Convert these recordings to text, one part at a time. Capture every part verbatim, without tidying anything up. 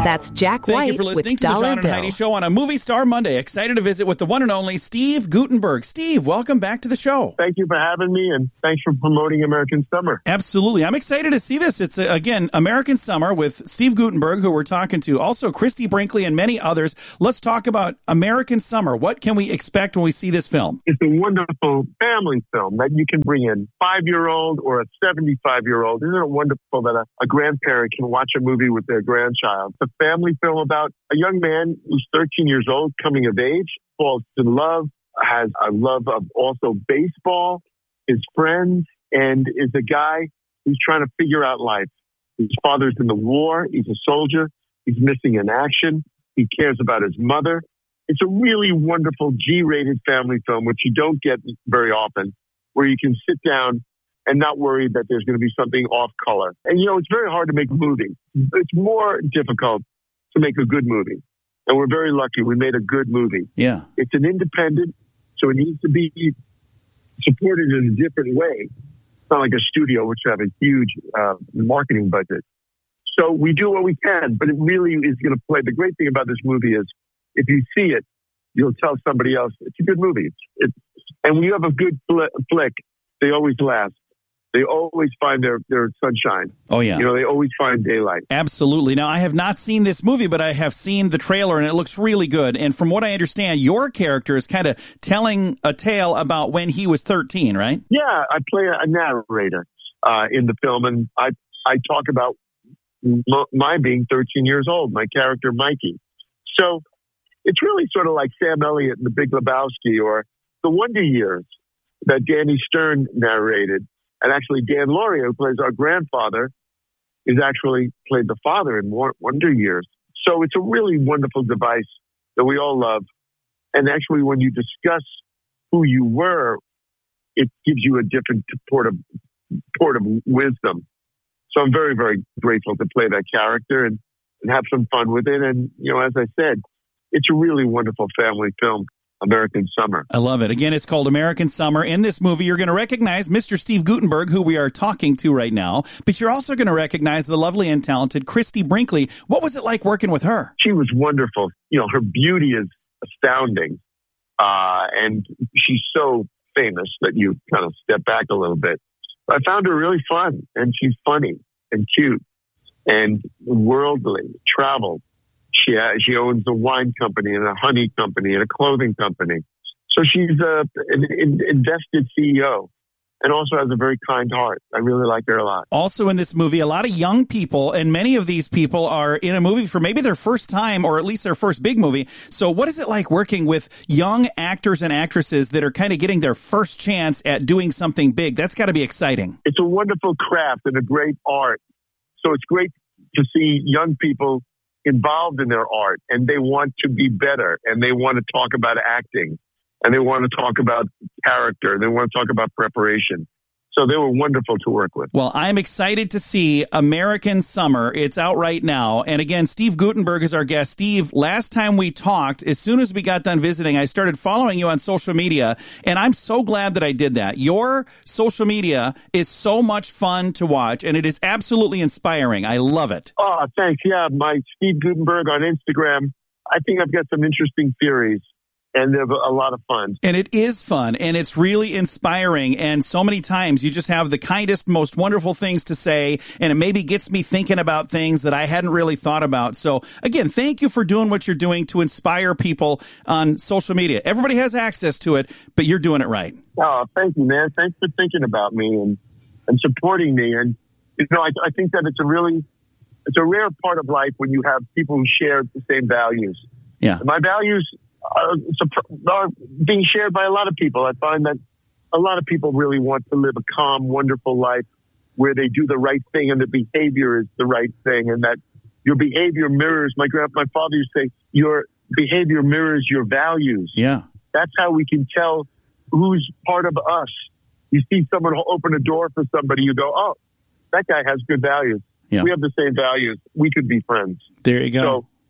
That's Jack Thank White you for listening with to the Dollar John and Bill. Heidi Show on a Movie Star Monday. Excited to visit with the one and only Steve Guttenberg. Steve, welcome back to the show. Thank you for having me, and thanks for promoting American Summer. Absolutely. I'm excited to see this. It's, uh, again, American Summer with Steve Guttenberg, who we're talking to, also Christy Brinkley and many others. Let's talk about American Summer. What can we expect when we see this film? It's a wonderful family film that you can bring in five-year-old or a seventy-five-year-old. Isn't it wonderful that a, a grandparent can watch a movie with their grandchild? It's a family film about a young man who's thirteen years old, coming of age, falls in love, has a love of also baseball, his friends, and is a guy who's trying to figure out life. His father's in the war. He's a soldier. He's missing in action. He cares about his mother. It's a really wonderful G-rated family film, which you don't get very often, where you can sit down and not worry that there's going to be something off color. And, you know, it's very hard to make a movie. It's more difficult to make a good movie. And we're very lucky. We made a good movie. Yeah. It's an independent, so it needs to be supported in a different way. It's not like a studio, which have a huge uh, marketing budget. So we do what we can, but it really is going to play. The great thing about this movie is if you see it, you'll tell somebody else, it's a good movie. It's, it's, and when you have a good fl- flick, they always last. They always find their, their sunshine. Oh, yeah. You know, they always find daylight. Absolutely. Now, I have not seen this movie, but I have seen the trailer, and it looks really good. And from what I understand, your character is kind of telling a tale about when he was thirteen, right? Yeah, I play a narrator uh, in the film, and I, I talk about m- my being thirteen years old, my character, Mikey. So it's really sort of like Sam Elliott in The Big Lebowski or The Wonder Years that Danny Stern narrated. And actually, Dan Lauria, who plays our grandfather, is actually played the father in Wonder Years. So it's a really wonderful device that we all love. And actually, when you discuss who you were, it gives you a different port of, port of wisdom. So I'm very, very grateful to play that character and, and have some fun with it. And, you know, as I said, it's a really wonderful family film. American Summer. I love it. Again, it's called American Summer. In this movie, you're going to recognize Mister Steve Guttenberg, who we are talking to right now, but you're also going to recognize the lovely and talented Christy Brinkley. What was it like working with her? She was wonderful. You know, her beauty is astounding. Uh, and she's so famous that you kind of step back a little bit. But I found her really fun, and she's funny and cute and worldly, traveled. She uh, she owns a wine company and a honey company and a clothing company. So she's a, an, an invested C E O and also has a very kind heart. I really like her a lot. Also in this movie, a lot of young people, and many of these people are in a movie for maybe their first time or at least their first big movie. So what is it like working with young actors and actresses that are kind of getting their first chance at doing something big? That's got to be exciting. It's a wonderful craft and a great art. So it's great to see young people involved in their art, and they want to be better, and they want to talk about acting, and they want to talk about character, they want to talk about preparation. So they were wonderful to work with. Well, I'm excited to see American Summer. It's out right now. And again, Steve Guttenberg is our guest. Steve, last time we talked, as soon as we got done visiting, I started following you on social media, and I'm so glad that I did that. Your social media is so much fun to watch, and it is absolutely inspiring. I love it. Oh, thanks. Yeah, my Steve Guttenberg on Instagram. I think I've got some interesting theories. And they're a lot of fun. And it is fun, and it's really inspiring. And so many times you just have the kindest, most wonderful things to say, and it maybe gets me thinking about things that I hadn't really thought about. So, again, thank you for doing what you're doing to inspire people on social media. Everybody has access to it, but you're doing it right. Oh, thank you, man. Thanks for thinking about me and, and supporting me. And, you know, I, I think that it's a really, it's a rare part of life when you have people who share the same values. Yeah. And my values Are, are being shared by a lot of people. I find that a lot of people really want to live a calm, wonderful life where they do the right thing and the behavior is the right thing, and that your behavior mirrors. My grand, my father used to say, your behavior mirrors your values. Yeah, that's how we can tell who's part of us. You see someone open a door for somebody, you go, "Oh, that guy has good values. Yeah. We have the same values. We could be friends." There you go. So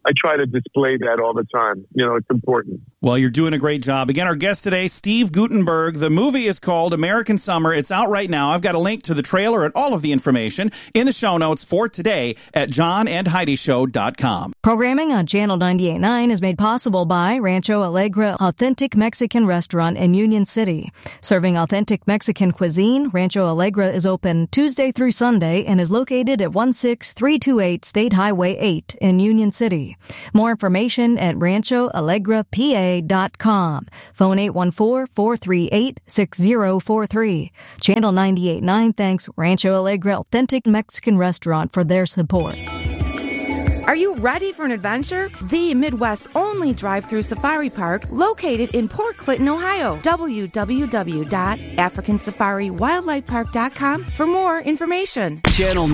I try to display that all the time. You know, it's important. Well, you're doing a great job. Again, our guest today, Steve Guttenberg. The movie is called American Summer. It's out right now. I've got a link to the trailer and all of the information in the show notes for today at john and heidi show dot com. Programming on Channel ninety-eight point nine is made possible by Rancho Alegre Authentic Mexican Restaurant in Union City. Serving authentic Mexican cuisine, Rancho Alegre is open Tuesday through Sunday and is located at one six three two eight State Highway eight in Union City. More information at rancho alegre p a dot com. Phone eight one four, four three eight, six zero four three. Channel ninety-eight point nine thanks Rancho Alegre Authentic Mexican Restaurant for their support. Are you ready for an adventure? The Midwest's only drive-through safari park located in Port Clinton, Ohio. w w w dot african safari wildlife park dot com for more information. Channel